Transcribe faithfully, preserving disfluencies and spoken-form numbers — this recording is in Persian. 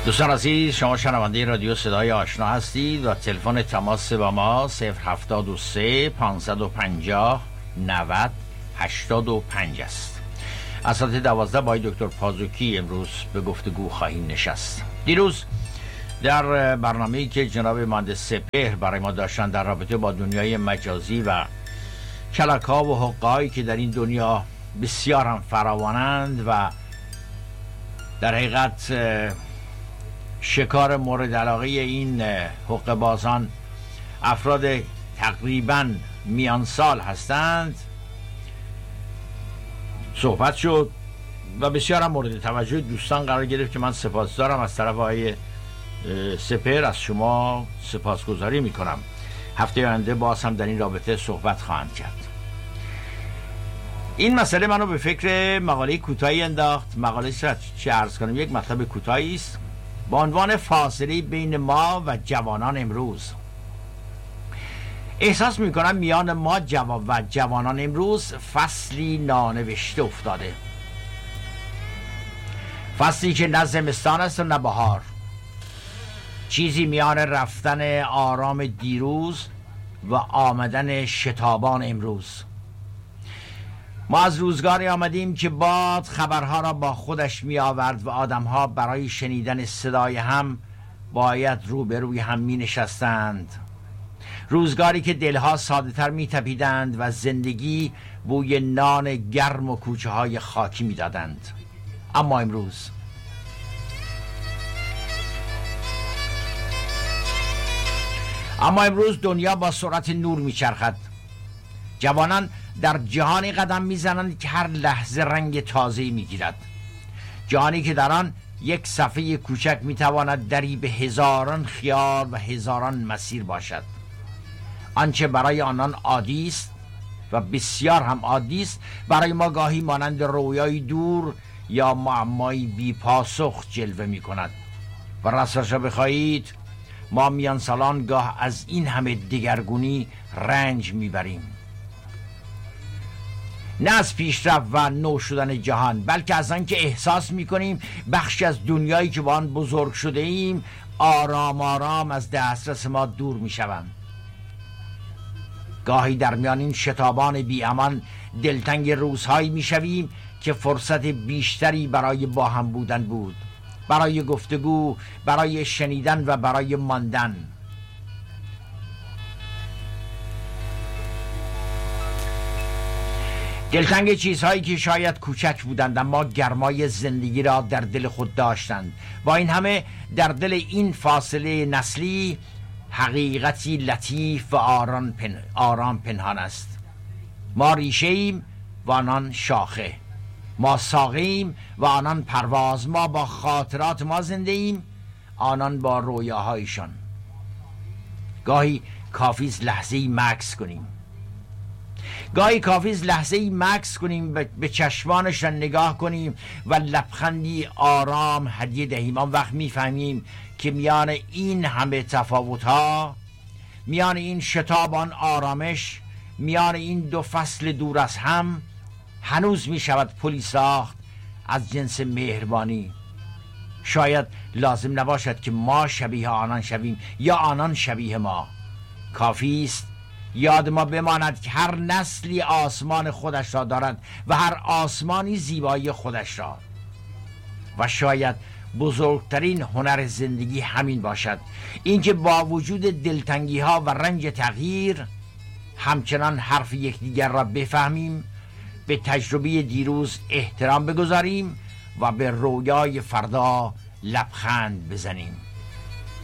دوستان عزیز، شما شنونده رادیو صدای آشنا هستید و تلفن تماس با ما صفر هفتاد و سه پانصد و پنجاه نود هشتاد و پنج است. از ساعت دوازده با دکتر پازوکی امروز به گفتگو خواهیم نشست. دیروز در برنامه‌ای که جناب مهندس سپهر برای ما داشتن در رابطه با دنیای مجازی و کلک‌ها و حقه‌هایی که در این دنیا بسیار هم فراوانند و در حقیقت شکار مورد علاقه این حقه بازان افراد تقریبا میان سال هستند صحبت شد و بسیار هم مورد توجه دوستان قرار گرفت که من سپاسگزارم. از طرف آقای سپهر از شما سپاسگزاری میکنم. هفته آینده باز هم در این رابطه صحبت خواهند کرد. این مسئله منو به فکر مقاله کوتاهی انداخت. مقاله چه عرض کنم، یک مطلب کوتاهی است با عنوان فاصله بین ما و جوانان امروز. احساس میکنم میان ما جوان و جوانان امروز فصلی نانوشته افتاده، فصلی که نه زمستان است و نه بهار، چیزی میان رفتن آرام دیروز و آمدن شتابان امروز. ما از روزگاری آمدیم که باد خبرها را با خودش می آورد و آدمها برای شنیدن صدای هم باید روبروی هم می نشستند. روزگاری که دلها ساده تر می تپیدند و زندگی بوی نان گرم و کوچه های خاکی می دادند. اما امروز اما امروز دنیا با سرعت نور می چرخد. جوانان در جهانی قدم میزنند که هر لحظه رنگ تازه‌ای میگیرد، جهانی که در آن یک صفحه کوچک میتواند دری به هزاران خیال و هزاران مسیر باشد. آنچه برای آنان عادی است و بسیار هم عادی است، برای ما گاهی مانند رویای دور یا معمایی بی پاسخ جلوه میکند. و راستش را بخواهید ما میان سالان گاه از این همه دگرگونی رنج میبریم، نه از پیشرفت و نو شدن جهان، بلکه از آن که احساس میکنیم بخشی از دنیایی که با آن بزرگ شده ایم آرام آرام از دسترس ما دور میشوند. گاهی در میان این شتابان بی امان دلتنگ روزهایی میشویم که فرصت بیشتری برای با هم بودن بود، برای گفتگو، برای شنیدن و برای ماندن. دلتنگ چیزهایی که شاید کوچک بودند اما گرمای زندگی را در دل خود داشتند. با این همه در دل این فاصله نسلی حقیقتی لطیف و آرام, پن... آرام پنهان است. ما ریشه ایم و آنان شاخه، ما ساقه ایم و آنان پرواز، ما با خاطرات ما زنده ایم، آنان با رویاهایشان. گاهی کافیست لحظه‌ای مکث کنیم گاهی کافیز لحظه ای مکث کنیم، به چشمانشان نگاه کنیم و لبخندی آرام هدیه دهیم. آن وقت میفهمیم که میان این همه تفاوت‌ها، میان این شتابان آرامش، میان این دو فصل دور از هم هنوز میشود پلی ساخت از جنس مهربانی. شاید لازم نباشد که ما شبیه آنان شویم یا آنان شبیه ما. کافیست یاد ما بماند که هر نسلی آسمان خودش را دارد و هر آسمانی زیبایی خودش را. و شاید بزرگترین هنر زندگی همین باشد، اینکه با وجود دلتنگی ها و رنج تغییر همچنان حرف یکدیگر را بفهمیم، به تجربه دیروز احترام بگذاریم و به رویای فردا لبخند بزنیم.